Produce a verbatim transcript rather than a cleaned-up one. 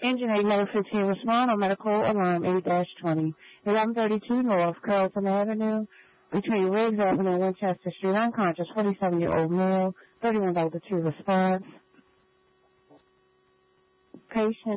Engine eight nine fifteen, respond on medical alarm eight dash twenty. eleven thirty-two North Carrollton Avenue, between Riggs Avenue and Winchester Street. Unconscious, forty-seven-year-old male, thirty-one Delta two response. Patient